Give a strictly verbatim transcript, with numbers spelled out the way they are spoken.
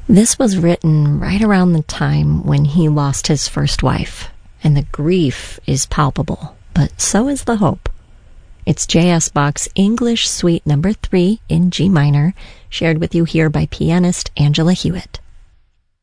This was written right around the time when he lost his first wife, and the grief is palpable, but so is the hope. It's J S. Bach's English Suite Number three in G minor, shared with you here by pianist Angela Hewitt.